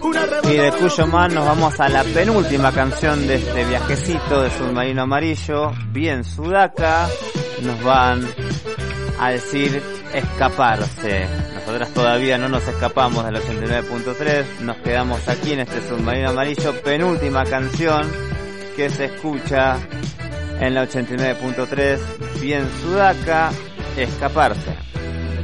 Y de Cuyo Man nos vamos a la penúltima canción de este viajecito de Submarino Amarillo. Bien Sudaca, nos van a decir escaparse. Nosotras todavía no nos escapamos del 89.3, nos quedamos aquí en este Submarino Amarillo, penúltima canción que se escucha en la 89.3. Bien Sudaca, escaparse.